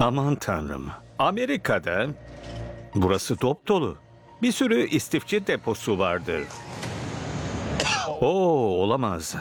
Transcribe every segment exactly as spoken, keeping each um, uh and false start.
Aman tanrım. Amerika'da burası dop dolu. Bir sürü istifçi deposu vardır. Oo, olamaz.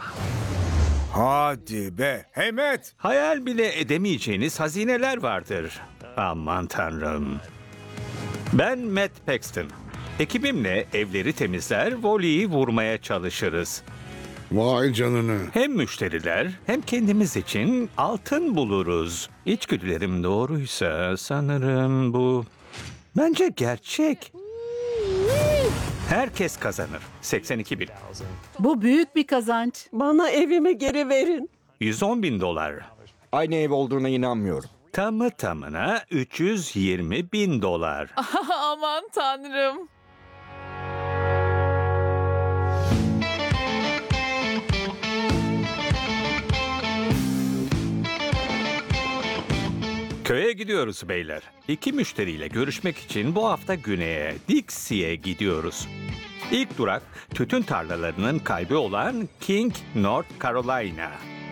Hadi be. Hey Matt. Hayal bile edemeyeceğiniz hazineler vardır. Aman tanrım. Ben Matt Paxton. Ekibimle evleri temizler, voleyi vurmaya çalışırız. Vay canına. Hem müşteriler hem kendimiz için altın buluruz. İçgüdülerim doğruysa sanırım bu... Bence gerçek. Herkes kazanır. seksen iki bin. Bu büyük bir kazanç. Bana evimi geri verin. yüz on bin dolar. Aynı ev olduğuna inanmıyorum. Tamı tamına üç yüz yirmi bin dolar. Aman tanrım. Köye gidiyoruz beyler. İki müşteriyle görüşmek için bu hafta güneye, Dixie'ye gidiyoruz. İlk durak tütün tarlalarının kalbi olan King, North Carolina.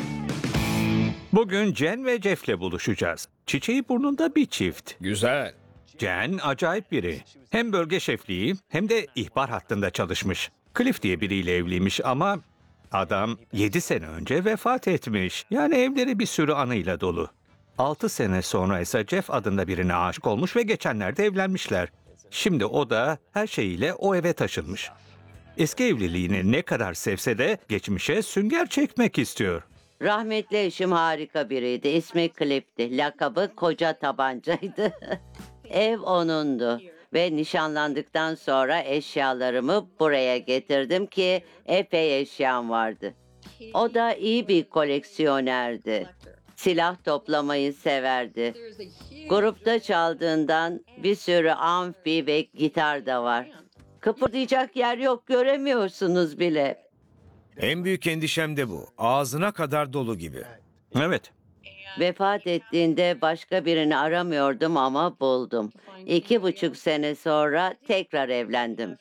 Bugün Jen ve Jeff'le buluşacağız. Çiçeği burnunda bir çift. Güzel. Jen acayip biri. Hem bölge şefliği hem de ihbar hattında çalışmış. Cliff diye biriyle evliymiş ama adam yedi sene önce vefat etmiş. Yani evleri bir sürü anıyla dolu. altı sene sonra ise Jeff adında birine aşık olmuş ve geçenlerde evlenmişler. Şimdi o da her şeyiyle o eve taşınmış. Eski evliliğini ne kadar sevse de geçmişe sünger çekmek istiyor. Rahmetli eşim harika biriydi. İsmi Cliff'ti. Lakabı koca tabancaydı. Ev onundu. Ve nişanlandıktan sonra eşyalarımı buraya getirdim ki epey eşyam vardı. O da iyi bir koleksiyonerdi. Silah toplamayı severdi. Grupta çaldığından bir sürü amfi ve gitar da var. Kıpırdayacak yer yok, göremiyorsunuz bile. En büyük endişem de bu. Ağzına kadar dolu gibi. Evet. Vefat ettiğinde başka birini aramıyordum ama buldum. İki buçuk sene sonra tekrar evlendim.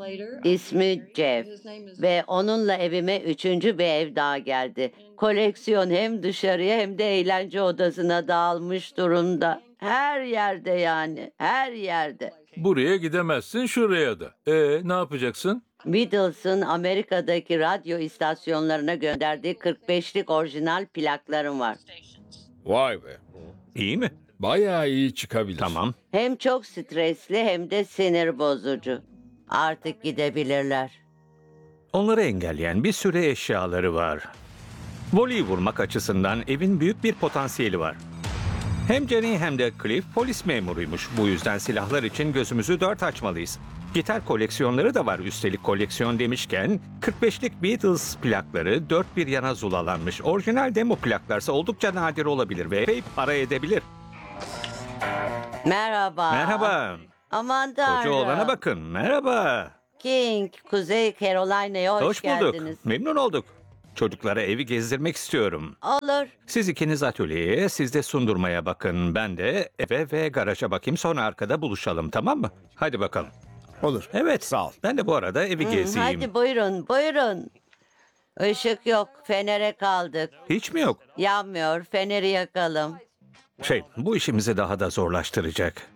İsmi Jeff ve onunla evime üçüncü bir ev daha geldi. Koleksiyon hem dışarıya hem de eğlence odasına dağılmış durumda. Her yerde yani, her yerde. Buraya gidemezsin, şuraya da. E ne yapacaksın? Beatles'ın Amerika'daki radyo istasyonlarına gönderdiği kırk beşlik orijinal plaklarım var. Vay be. İyi mi? Bayağı iyi çıkabilir. Tamam. Hem çok stresli hem de sinir bozucu. Artık gidebilirler. Onları engelleyen bir sürü eşyaları var. Voleyi vurmak açısından evin büyük bir potansiyeli var. Hem Jenny hem de Cliff polis memuruymuş. Bu yüzden silahlar için gözümüzü dört açmalıyız. Gitar koleksiyonları da var. Üstelik koleksiyon demişken kırk beşlik Beatles plakları dört bir yana zulalanmış. Orijinal demo plaklarsa oldukça nadir olabilir ve epey para edebilir. Merhaba. Merhaba. Aman tanrım. Koca oğlana bakın. Merhaba. King, Kuzey Carolina'ya hoş, Hoş bulduk. geldiniz. Memnun olduk. Çocuklara evi gezdirmek istiyorum. Olur. Siz ikiniz atölyeye, siz de sundurmaya bakın. Ben de eve ve garaja bakayım, sonra arkada buluşalım, tamam mı? Hadi bakalım. Olur. Evet. Sağ ol. Ben de bu arada evi Hı, gezeyim. hadi buyurun, buyurun. Işık yok, fenere kaldık. Hiç mi yok? Yanmıyor, feneri yakalım. Şey, bu işimizi daha da zorlaştıracak.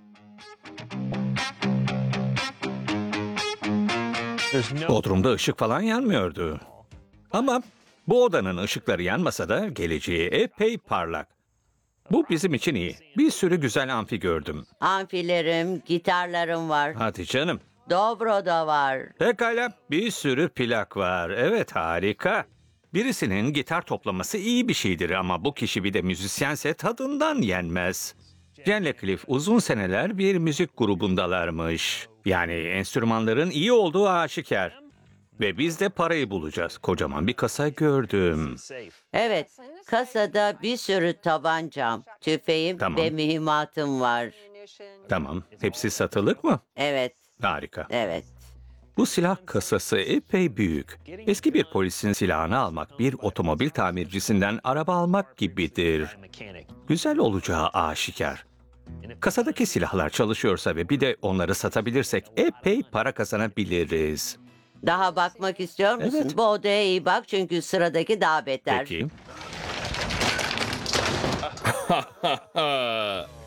Bodrum'da ışık falan yanmıyordu. Ama bu odanın ışıkları yanmasa da geleceği epey parlak. Bu bizim için iyi. Bir sürü güzel amfi gördüm. Amfilerim, gitarlarım var. Hadi canım. Dobro da var. Pekala, bir sürü plak var. Evet, harika. Birisinin gitar toplaması iyi bir şeydir ama bu kişi bir de müzisyense tadından yenmez. Jen'le Cliff uzun seneler bir müzik grubundalarmış. Yani enstrümanların iyi olduğu aşikar. Ve biz de parayı bulacağız. Kocaman bir kasa gördüm. Evet, kasada bir sürü tabancam, tüfeğim Tamam. ve mühimmatım var. Tamam, hepsi satılık mı? Evet, Harika. evet. Bu silah kasası epey büyük. Eski bir polisin silahını almak bir otomobil tamircisinden araba almak gibidir. Güzel olacağı aşikar. Kasadaki silahlar çalışıyorsa ve bir de onları satabilirsek epey para kazanabiliriz. Daha bakmak istiyor musun? Evet. Bu odaya iyi bak çünkü sıradaki daha beter. Peki.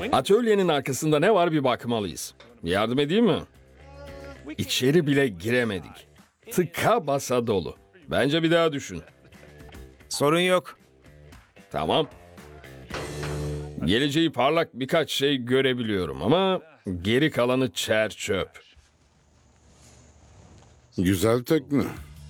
Atölyenin arkasında ne var bir bakmalıyız. Yardım edeyim mi? İçeri bile giremedik. Tıka basa dolu. Bence bir daha düşün. Sorun yok. Tamam. Geleceği parlak birkaç şey görebiliyorum ama geri kalanı çer çöp. Güzel tekne.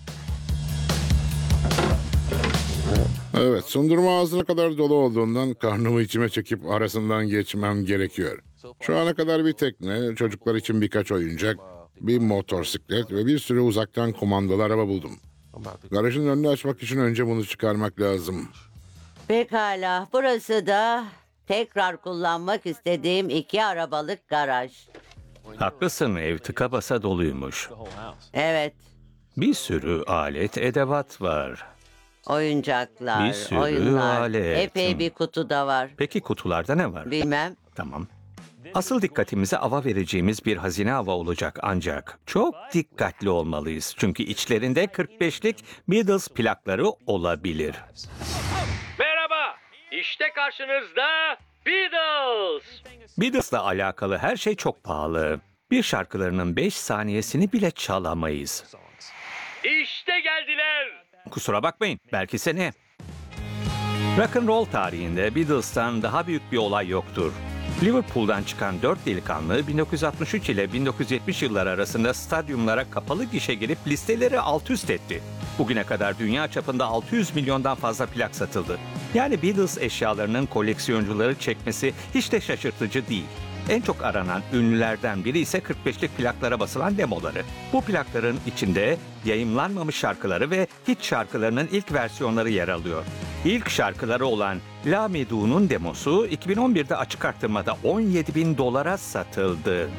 Evet, sundurma ağzına kadar dolu olduğundan karnımı içime çekip arasından geçmem gerekiyor. Şu ana kadar bir tekne, çocuklar için birkaç oyuncak, bir motosiklet ve bir sürü uzaktan kumandalı araba buldum. Garajın önünü açmak için önce bunu çıkarmak lazım. Pekala, burası da tekrar kullanmak istediğim iki arabalık garaj. Haklısın, ev tıka basa doluymuş. Evet, Bir sürü alet, edevat var. oyuncaklar, Bir sürü oyunlar, alet. epey bir kutu da var. Peki kutularda ne var? Bilmem. Tamam. Asıl dikkatimizi ava vereceğimiz bir hazine ava olacak ancak çok dikkatli olmalıyız. Çünkü içlerinde kırk beşlik Beatles plakları olabilir. Merhaba, işte karşınızda Beatles. Beatles'la alakalı her şey çok pahalı. Bir şarkılarının beş saniyesini bile çalamayız. İşte geldiler. Kusura bakmayın, belki seneye. Rock'n'roll tarihinde Beatles'tan daha büyük bir olay yoktur. Liverpool'dan çıkan dört delikanlı bin dokuz yüz altmış üç ile bin dokuz yüz yetmiş yılları arasında stadyumlara kapalı gişe girip listeleri alt üst etti. Bugüne kadar dünya çapında altı yüz milyondan fazla plak satıldı. Yani Beatles eşyalarının koleksiyoncuları çekmesi hiç de şaşırtıcı değil. En çok aranan ünlülerden biri ise kırk beşlik plaklara basılan demoları. Bu plakların içinde yayımlanmamış şarkıları ve hit şarkılarının ilk versiyonları yer alıyor. İlk şarkıları olan La Me Do'nun demosu iki bin on birde açık arttırmada on yedi bin dolara satıldı.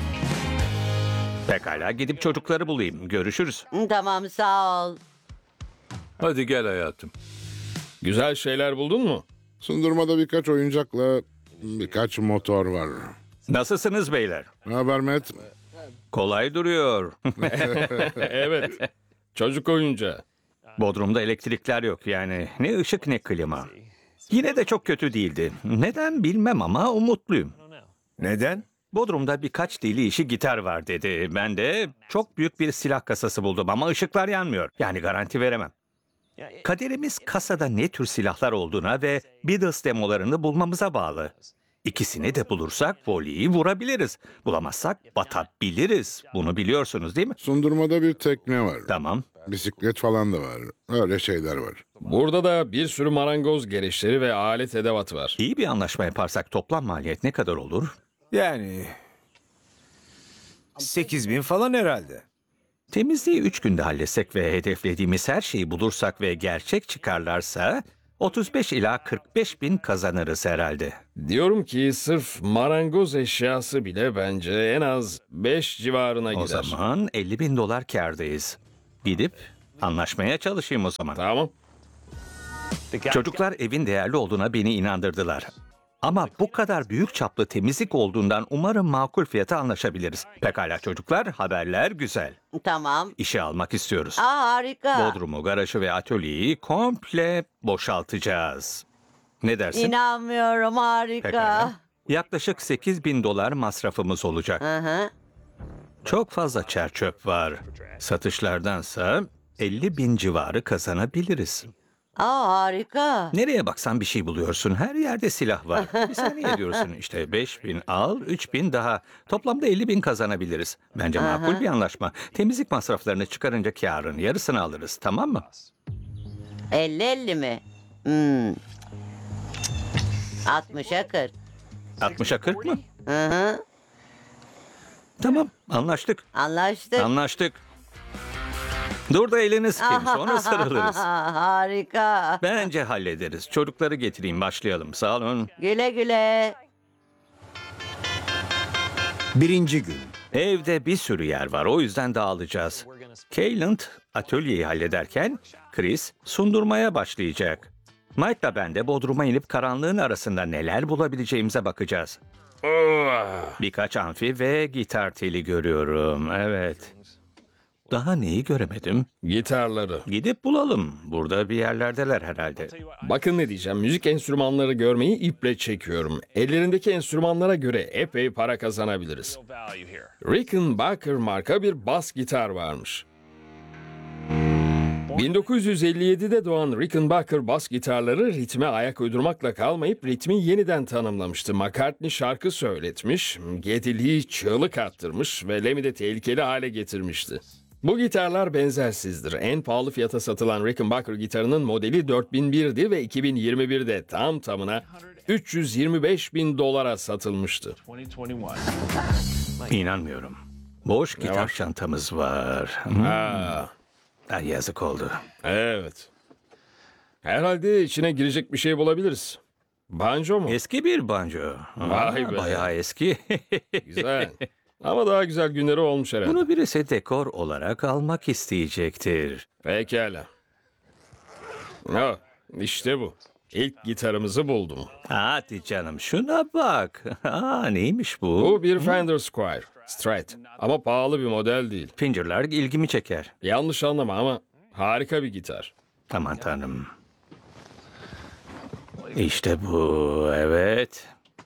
Pekala, gidip çocukları bulayım. Görüşürüz. Tamam, sağ ol. Hadi gel hayatım. Güzel şeyler buldun mu? Sundurmada birkaç oyuncakla birkaç motor var. Nasılsınız beyler? Ne haber Matt? Kolay duruyor. Evet. Çocuk oyuncağı. Bodrum'da elektrikler yok yani. Ne ışık ne klima. Yine de çok kötü değildi. Neden bilmem ama umutluyum. Neden? Bodrum'da birkaç deli işi gitar var dedi. Ben de çok büyük bir silah kasası buldum ama ışıklar yanmıyor. Yani garanti veremem. Kaderimiz kasada ne tür silahlar olduğuna ve Beatles demolarını bulmamıza bağlı. İkisini de bulursak voleyi vurabiliriz. Bulamazsak batabiliriz. Bunu biliyorsunuz değil mi? Sundurmada bir tekne var. Tamam. Bisiklet falan da var. Öyle şeyler var. Burada da bir sürü marangoz gereçleri ve alet edevat var. İyi bir anlaşma yaparsak toplam maliyet ne kadar olur? Yani... sekiz bin falan herhalde. Temizliği üç günde halletsek ve hedeflediğimiz her şeyi bulursak ve gerçek çıkarlarsa otuz beş ila kırk beş bin kazanırız herhalde. Diyorum ki sırf marangoz eşyası bile bence en az beş civarına O gider. zaman elli bin dolar kârdayız. Gidip anlaşmaya çalışayım o zaman. Tamam. Çocuklar evin değerli olduğuna beni inandırdılar. Ama bu kadar büyük çaplı temizlik olduğundan umarım makul fiyata anlaşabiliriz. Pekala çocuklar, haberler güzel. Tamam. İşe almak istiyoruz. Aa, harika. Bodrumu, garajı ve atölyeyi komple boşaltacağız. Ne dersin? İnanmıyorum, harika. Pekala. Yaklaşık sekiz bin dolar masrafımız olacak. Hı hı. Çok fazla çer çöp var. Satışlardansa elli bin civarı kazanabiliriz. Aa, harika. Nereye baksan bir şey buluyorsun. Her yerde silah var. Bir saniye diyorsun işte beş bin al, üç bin daha. Toplamda elli bin kazanabiliriz. Bence makul bir anlaşma. Temizlik masraflarını çıkarınca kârın yarısını alırız, tamam mı? elli elli mi? Hmm. altmışa kırk. altmışa kırk mı? Hı hı. Tamam, anlaştık. Anlaştık. Anlaştık. Dur da elini sıkayım, sonra sarılırız. Harika. Bence hallederiz. Çocukları getireyim, başlayalım. Sağ olun. Güle güle. Birinci gün. Evde bir sürü yer var, o yüzden dağılacağız. Kayland atölyeyi hallederken Chris sundurmaya başlayacak. Mike'la ben de Bodrum'a inip karanlığın arasında neler bulabileceğimize bakacağız. Birkaç amfi ve gitar teli görüyorum, evet. Daha neyi göremedim? Gitarları. Gidip bulalım. Burada bir yerlerdeler herhalde. Bakın ne diyeceğim. Müzik enstrümanları görmeyi iple çekiyorum. Ellerindeki enstrümanlara göre epey para kazanabiliriz. Rickenbacker marka bir bas gitar varmış. bin dokuz yüz elli yedide doğan Rickenbacker bas gitarları ritme ayak uydurmakla kalmayıp ritmi yeniden tanımlamıştı. McCartney şarkı söyletmiş, Geddy Lee çığlık attırmış ve Lemmy de tehlikeli hale getirmişti. Bu gitarlar benzersizdir. En pahalı fiyata satılan Rickenbacker gitarının modeli dört bin bir'di ve iki bin yirmi birde tam tamına üç yüz yirmi beş bin dolara satılmıştı. İnanmıyorum. Boş gitar var? çantamız var. Hmm. Aa, Ay, yazık oldu. evet. Herhalde içine girecek bir şey bulabiliriz. Banjo mu? Eski bir banjo. Vay Aa, be. Bayağı eski. Güzel. Ama daha güzel günleri olmuş herhalde. Bunu birisi dekor olarak almak isteyecektir. Pekala. Ha, işte bu. İlk gitarımızı buldum. Hadi canım, şuna bak. Aa, neymiş bu? Bu bir Fender Squier. Strat. Ama pahalı bir model değil. Finger'lar ilgimi çeker. Yanlış anlama ama harika bir gitar. Aman tanrım. İşte bu, evet.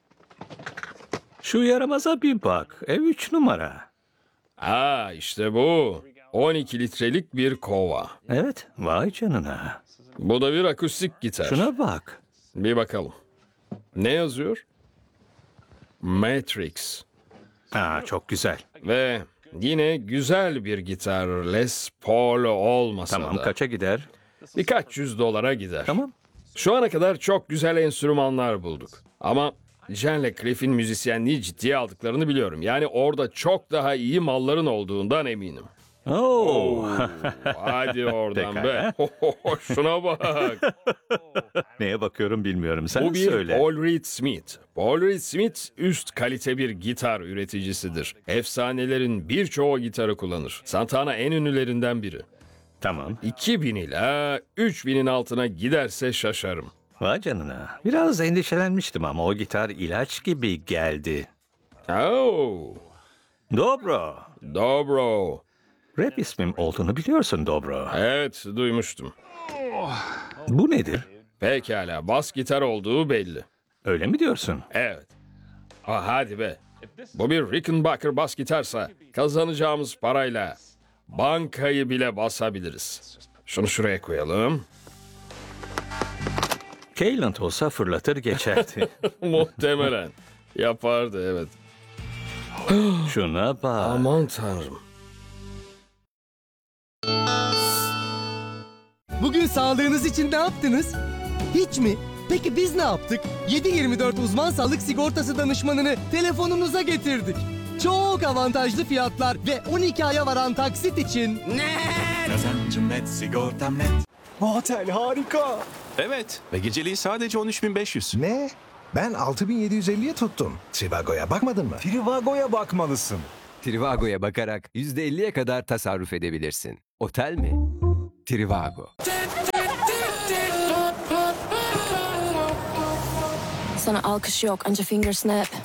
Şu yaramaza bir bak. Ev üç numara. Aa, işte bu. on iki litrelik bir kova. Evet, vay canına. Bu da bir akustik gitar. Şuna bak. Bir bakalım. Ne yazıyor? Matrix. Aa, çok güzel. Ve yine güzel bir gitar. Les Paul olmasa Tamam, da. kaça gider? Birkaç yüz dolara gider. Tamam. Şu ana kadar çok güzel enstrümanlar bulduk. Ama Jen'le Cliff'in müzisyenliği ciddiye aldıklarını biliyorum. Yani orada çok daha iyi malların olduğundan eminim. Oo. Hadi oradan be. Pekala. Şuna bak. Neye bakıyorum bilmiyorum. Sen Bu bir söyle. Paul Reed Smith. Paul Reed Smith üst kalite bir gitar üreticisidir. Efsanelerin birçoğu gitarı kullanır. Santana en ünlülerinden biri. Tamam. iki bin ila üç binin altına giderse şaşarım. Vay canına. Biraz endişelenmiştim ama o gitar ilaç gibi geldi. Oh, Dobro. dobro. Rap ismim olduğunu biliyorsun Dobro. Evet, duymuştum. Bu nedir? Pekala, bas gitar olduğu belli. Öyle mi diyorsun? Evet. Ha, hadi be. Bu bir Rickenbacker bas gitarsa kazanacağımız parayla bankayı bile basabiliriz. Şunu şuraya koyalım. Cayland olsa fırlatır geçerdi. Muhtemelen. Yapardı, evet. Şuna bak. Aman tanrım. Bugün sağlığınız için ne yaptınız? Hiç mi? Peki biz ne yaptık? yedi yirmi dört uzman sağlık sigortası danışmanını telefonunuza getirdik. Çok avantajlı fiyatlar ve on iki aya varan taksit için... Kazancım net, sigortam net. Bu otel harika. Evet ve geceliği sadece on üç bin beş yüz. Ne? Ben altı bin yedi yüz elliye tuttum. Trivago'ya bakmadın mı? Trivago'ya bakmalısın. Trivago'ya bakarak yüzde elliye kadar tasarruf edebilirsin. Otel mi? Trivago. Sana alkış yok, anca finger snap.